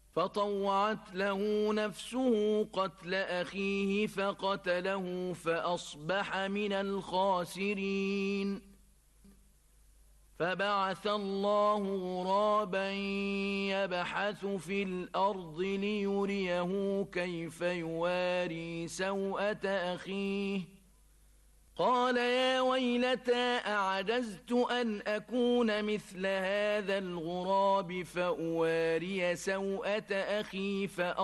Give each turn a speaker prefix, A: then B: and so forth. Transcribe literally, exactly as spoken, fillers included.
A: فطوعت له نفسه قتل أخيه فقتله فأصبح من الخاسرين. فبعث الله غرابا يبحث في الأرض ليريه كيف يواري سوءة أخيه قال يا ويلتى أعجزت أن أكون مثل هذا الغراب فأواري سوءة أخي فأصبح